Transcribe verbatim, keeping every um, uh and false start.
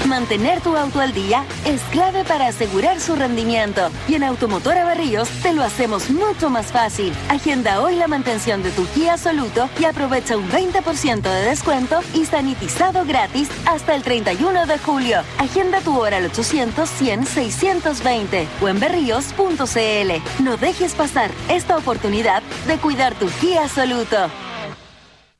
Mantener tu auto al día es clave para asegurar su rendimiento. Y en Automotora Berríos te lo hacemos mucho más fácil. Agenda hoy la mantención de tu Kia Soluto y aprovecha un veinte por ciento de descuento y sanitizado gratis hasta el treinta y uno de julio. Agenda tu hora al ochocientos, cien, seiscientos veinte o en berríos punto c l. No dejes pasar esta oportunidad de cuidar tu Kia Soluto.